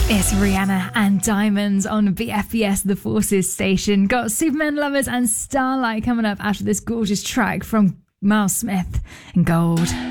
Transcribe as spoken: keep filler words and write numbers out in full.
It's Rihanna and Diamonds on B F B S, the Forces station. Got Superman Lovers and Starlight coming up after this gorgeous track from Miles Smith and Gold.